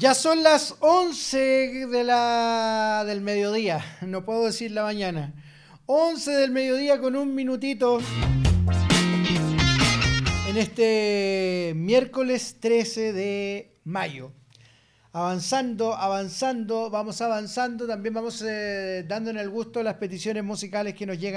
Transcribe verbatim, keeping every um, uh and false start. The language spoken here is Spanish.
Ya son las once de la, del mediodía, no puedo decir la mañana. once del mediodía con un minutito en este miércoles trece de mayo. Avanzando, avanzando, vamos avanzando, también vamos eh, dando en el gusto las peticiones musicales que nos llegan